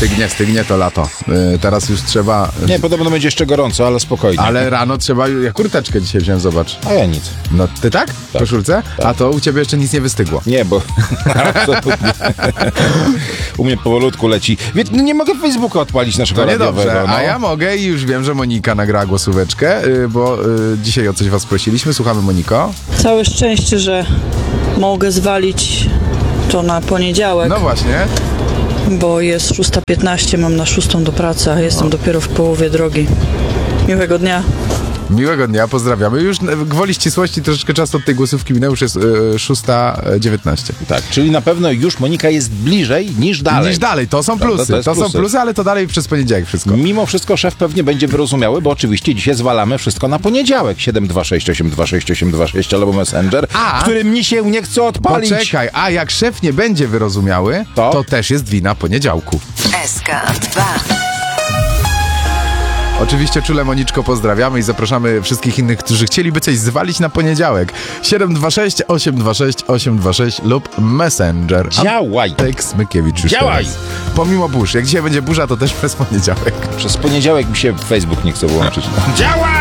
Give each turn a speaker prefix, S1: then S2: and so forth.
S1: Stygnie to lato. Teraz już trzeba...
S2: Nie, podobno będzie jeszcze gorąco, ale spokojnie.
S1: Ale rano trzeba... Ja kurteczkę dzisiaj wziąłem, zobacz.
S2: A ja nic.
S1: No ty tak? W koszulce?
S2: Tak.
S1: A to u ciebie jeszcze nic nie wystygło.
S2: Nie, bo absolutnie. U mnie powolutku leci. Więc nie mogę Facebooka odpalić naszego
S1: To
S2: radiowego.
S1: niedobrze,
S2: No.
S1: a ja mogę i już wiem, że Monika nagrała głosóweczkę, bo dzisiaj o coś was prosiliśmy. Słuchamy, Moniko.
S3: Całe szczęście, że mogę zwalić to na poniedziałek,
S1: No właśnie.
S3: bo jest 6:15, mam na 6 do pracy, a jestem dopiero w połowie drogi. Miłego dnia.
S1: Miłego dnia, pozdrawiamy. Już gwoli ścisłości troszeczkę czasu od tej głosówki minęło, już jest 6:19.
S2: Tak, czyli na pewno już Monika jest bliżej niż dalej.
S1: Niż dalej, to są plusy.
S2: To jest
S1: To są
S2: plusy.
S1: plusy, ale to dalej przez poniedziałek wszystko.
S2: Mimo wszystko szef pewnie będzie wyrozumiały, bo oczywiście dzisiaj zwalamy wszystko na poniedziałek. 726826826 albo Messenger, który mi się nie chce odpalić.
S1: Poczekaj, a jak szef nie będzie wyrozumiały, to też jest wina poniedziałku.
S4: SK2.
S1: Oczywiście czule, Moniczko, pozdrawiamy i zapraszamy wszystkich innych, którzy chcieliby coś zwalić na poniedziałek. 726826826 lub Messenger.
S2: Działaj!
S1: Antek Smykiewicz już
S2: Działaj!
S1: teraz. Pomimo burz. Jak dzisiaj będzie burza, to też przez poniedziałek.
S2: Przez poniedziałek mi się Facebook nie chce wyłączyć. Działaj!